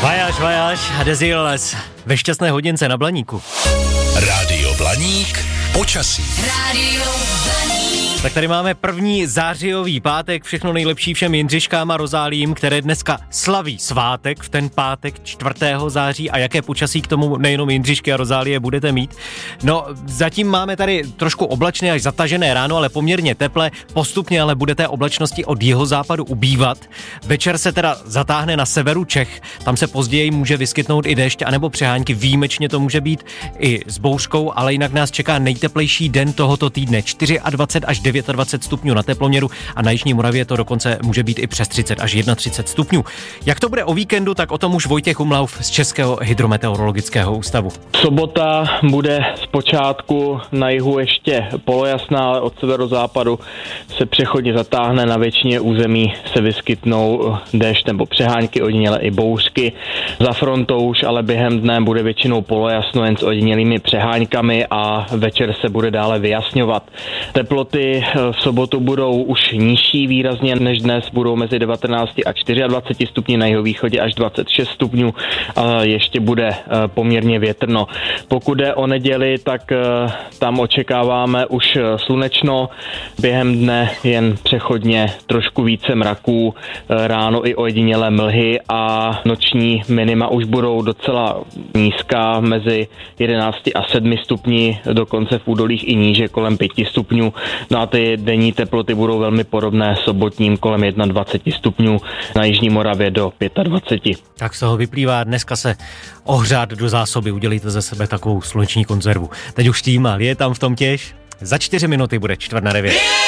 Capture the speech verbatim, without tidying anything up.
Vajáš, vajáš a Dezilles ve šťastné hodince na Blaníku. Rádio Blaník, počasí. Rádio Blaník. Tak tady máme první zářijový pátek, všechno nejlepší všem Jindřiškám a Rozálím, které dneska slaví svátek v ten pátek čtvrtého září a jaké počasí k tomu nejenom Jindřišky a Rozálie budete mít. No, zatím máme tady trošku oblačné až zatažené ráno, ale poměrně teple, postupně ale bude té oblačnosti od jihozápadu ubývat. Večer se teda zatáhne na severu Čech, tam se později může vyskytnout i déšť anebo přehánky, výjimečně to může být i s bouřkou, ale jinak nás čeká nejteplejší den tohoto týdne, dvacet čtyři až dvacet devět stupňů na teploměru a na jižní Moravě to dokonce může být i přes třicet až třicet jedna stupňů. Jak to bude o víkendu, tak o tom už Vojtěch Umlauf z Českého hydrometeorologického ústavu. Sobota bude zpočátku na jihu ještě polojasná, ale od severozápadu se přechodně zatáhne, na většině území se vyskytnou déšť nebo přehánky, ojediněle i bouřky. Za frontou už ale během dne bude většinou polojasno jen s ojedinělými přeháňkami a večer se bude dále vyjasňovat. Teploty v sobotu budou už nižší výrazně než dnes, budou mezi devatenáct a dvacet čtyři stupni, na jihovýchodě až dvacet šest stupňů, a ještě bude poměrně větrno. Pokud jde o neděli, tak tam očekáváme už slunečno, během dne jen přechodně trošku více mraků, ráno i ojedinělé mlhy a noční minima už budou docela nízká, mezi jedenáct a sedm stupni, dokonce v údolích i níže kolem pět stupňů. No a ty denní teploty budou velmi podobné sobotním kolem dvacet jedna stupňů, na jižní Moravě do dvacet pět. Tak z toho vyplývá, dneska se ohřát do zásoby, udělejte ze sebe takovou sluneční konzervu. Teď už tím, ale je tam v tom těž. Za čtyři minuty bude čtvrt na devět.